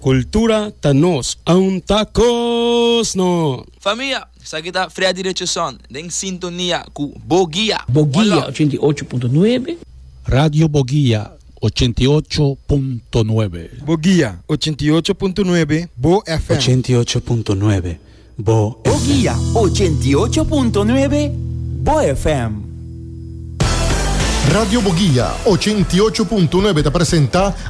Cultura tanos, aun tacos no. Família, isso aqui tá Freia Direção, em sintonia com Boguia. Boguia 88.9. Radio Boguia 88.9. Boguia 88.9. Bo FM 88.9. Bo Boguia 88.9. Bo FM. Radio Boguía 88.9 te presenta